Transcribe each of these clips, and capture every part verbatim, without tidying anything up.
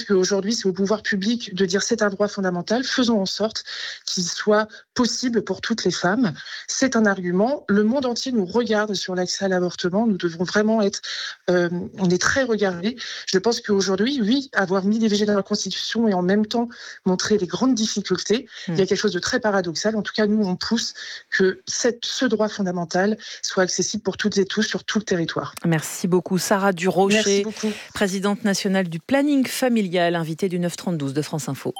qu'aujourd'hui, c'est au pouvoir public de dire c'est un droit fondamental. Faisons en sorte qu'il soit possible pour toutes les femmes. C'est un argument. Le monde entier nous regarde sur l'accès à l'avortement. Nous devons vraiment être... Euh, on est très regardés. Je pense qu'aujourd'hui, oui, avoir mis l'I V G dans la Constitution et en même temps montrer les grandes difficultés, mmh. il y a quelque chose de très paradoxal. En tout cas, nous, on pousse que cette, ce droit fondamental soit accessible pour toutes et tous sur tout le territoire. Merci beaucoup. Sarah Durocher, présidente nationale du planning familial, invitée du neuf trente-douze de France Info.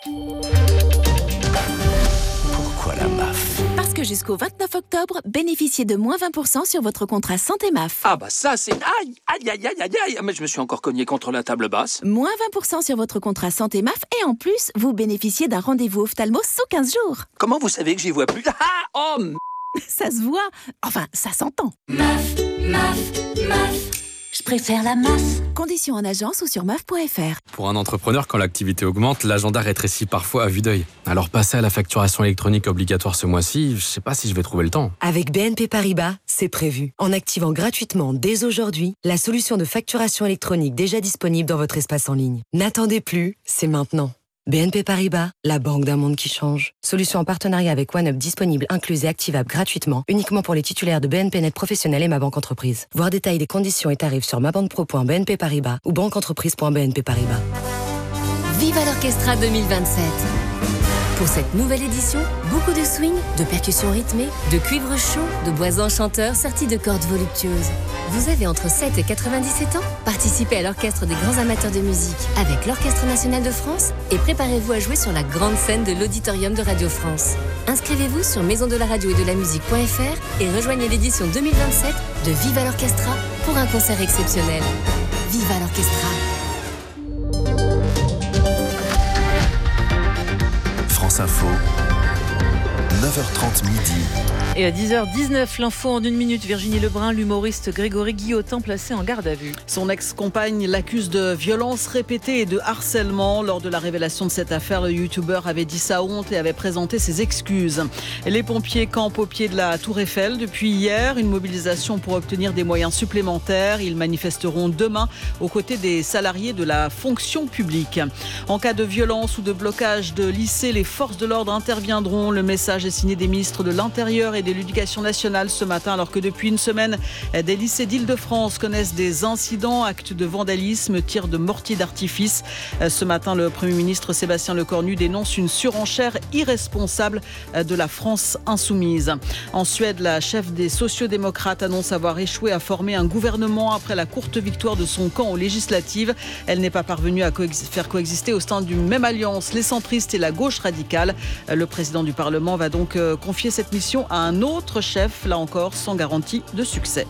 Pourquoi la M A F ? Parce que jusqu'au vingt-neuf octobre, bénéficiez de moins vingt pour cent sur votre contrat santé M A F. Ah bah ça c'est... Aïe, aïe, aïe, aïe, aïe, aïe. Mais je me suis encore cogné contre la table basse. Moins vingt pour cent sur votre contrat santé M A F et en plus, vous bénéficiez d'un rendez-vous ophtalmo sous quinze jours. Comment vous savez que j'y vois plus ? Ah, oh m... Ça se voit. Enfin, ça s'entend. M A F, M A F, M A F. Je préfère la M A F. Conditions en agence ou sur M A F point F R. Pour un entrepreneur, quand l'activité augmente, l'agenda rétrécit parfois à vue d'œil. Alors passer à la facturation électronique obligatoire ce mois-ci, je sais pas si je vais trouver le temps. Avec B N P Paribas, c'est prévu. En activant gratuitement dès aujourd'hui la solution de facturation électronique déjà disponible dans votre espace en ligne. N'attendez plus, c'est maintenant. B N P Paribas, la banque d'un monde qui change. Solution en partenariat avec OneUp disponible, incluse et activable gratuitement, uniquement pour les titulaires de B N P Net Professionnel et Ma Banque Entreprise. Voir détails des conditions et tarifs sur mabanquepro point b n p paribas ou banqueentreprise point b n p paribas. Viva l'Orchestra deux mille vingt-sept. Pour cette nouvelle édition, beaucoup de swing, de percussions rythmées, de cuivre chaud, de bois enchanteurs sertis de cordes voluptueuses. Vous avez entre sept et quatre-vingt-dix-sept ans ? Participez à l'Orchestre des grands amateurs de musique avec l'Orchestre national de France et préparez-vous à jouer sur la grande scène de l'Auditorium de Radio France. Inscrivez-vous sur maison de la radio et de la musique point f r et rejoignez l'édition deux mille vingt-sept de Viva l'Orchestra pour un concert exceptionnel. Viva l'Orchestra. France Info, neuf heures trente midi. Et à dix heures dix-neuf, l'info en une minute. Virginie Lebrun, l'humoriste Grégory Guillotin placé en garde à vue. Son ex-compagne l'accuse de violences répétées et de harcèlement. Lors de la révélation de cette affaire, le youtubeur avait dit sa honte et avait présenté ses excuses. Les pompiers campent au pied de la Tour Eiffel depuis hier. Une mobilisation pour obtenir des moyens supplémentaires. Ils manifesteront demain aux côtés des salariés de la fonction publique. En cas de violence ou de blocage de lycée, les forces de l'ordre interviendront. Le message est signé des ministres de l'Intérieur et de l'Éducation nationale ce matin, alors que depuis une semaine, des lycées d'Île-de-France connaissent des incidents, actes de vandalisme, tirs de mortiers d'artifice. Ce matin, le Premier ministre Sébastien Lecornu dénonce une surenchère irresponsable de la France insoumise. En Suède, la chef des sociodémocrates annonce avoir échoué à former un gouvernement après la courte victoire de son camp aux législatives. Elle n'est pas parvenue à coex- faire coexister au sein d'une même alliance les centristes et la gauche radicale. Le président du Parlement va donc confier cette mission à un autre chef, là encore sans garantie de succès.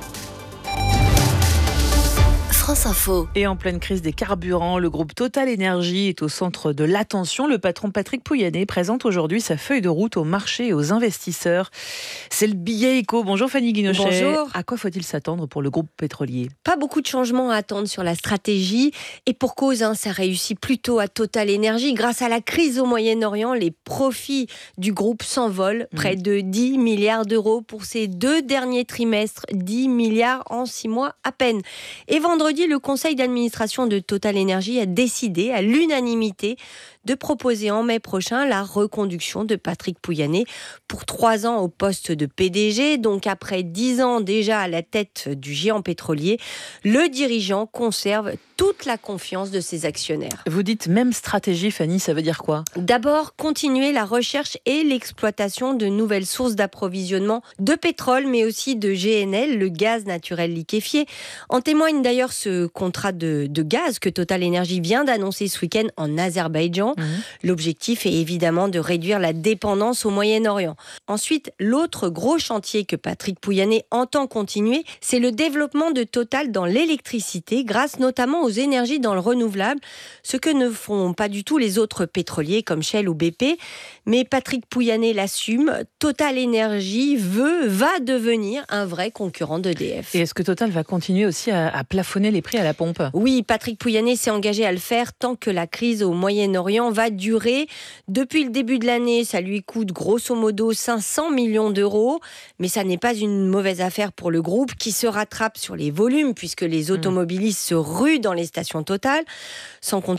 France Info. Et en pleine crise des carburants, le groupe Total Énergie est au centre de l'attention. Le patron Patrick Pouyanné présente aujourd'hui sa feuille de route au marché et aux investisseurs. C'est le billet éco. Bonjour Fanny Guinochet. Bonjour. À quoi faut-il s'attendre pour le groupe pétrolier ? Pas beaucoup de changements à attendre sur la stratégie. Et pour cause, hein, ça réussit plutôt à Total Énergie. Grâce à la crise au Moyen-Orient, les profits du groupe s'envolent. Mmh. Près de dix milliards d'euros pour ces deux derniers trimestres. dix milliards en six mois à peine. Et vendredi, le conseil d'administration de Total Énergie a décidé à l'unanimité de proposer en mai prochain la reconduction de Patrick Pouyanné pour trois ans au poste de P D G. Donc après dix ans déjà à la tête du géant pétrolier, le dirigeant conserve toute la confiance de ses actionnaires. Vous dites même stratégie, Fanny, ça veut dire quoi ? D'abord, continuer la recherche et l'exploitation de nouvelles sources d'approvisionnement de pétrole, mais aussi de G N L, le gaz naturel liquéfié. En témoigne d'ailleurs ce contrat de, de gaz que Total Énergie vient d'annoncer ce week-end en Azerbaïdjan. Mmh. L'objectif est évidemment de réduire la dépendance au Moyen-Orient. Ensuite, l'autre gros chantier que Patrick Pouyanné entend continuer, c'est le développement de Total dans l'électricité, grâce notamment aux énergies dans le renouvelable, ce que ne font pas du tout les autres pétroliers comme Shell ou B P. Mais Patrick Pouyanné l'assume, Total Énergie veut, va devenir un vrai concurrent d'E D F. Et est-ce que Total va continuer aussi à, à plafonner les prix à la pompe ? Oui, Patrick Pouyanné s'est engagé à le faire tant que la crise au Moyen-Orient va durer. Depuis le début de l'année, ça lui coûte grosso modo cinq cents millions d'euros. Mais ça n'est pas une mauvaise affaire pour le groupe qui se rattrape sur les volumes puisque les automobilistes se ruent dans les stations Total. Sans compter